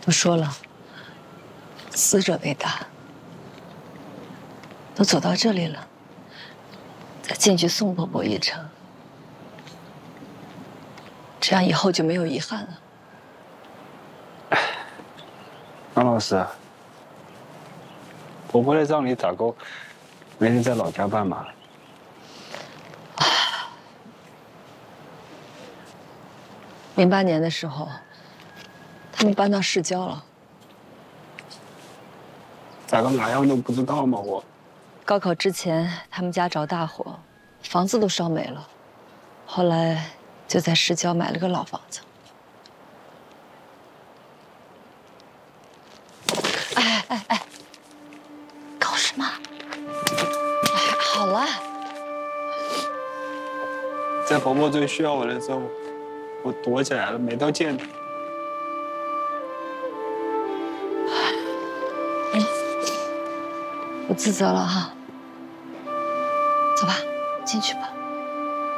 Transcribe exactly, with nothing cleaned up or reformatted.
都说了，死者为大，都走到这里了，再进去送婆婆一程，这样以后就没有遗憾了。 张老师，婆婆的葬礼咋够？没人在老家办吗？ 零八年的时候，他们搬到市郊了。 咋个哪样都不知道吗？我高考之前，他们家着大火，房子都烧没了，后来就在市郊买了个老房子。哎哎哎，搞什么？哎，好了。 在婆婆最需要我的时候，我躲起来了，没到见她。 嗯，我自责了哈。走吧，进去吧。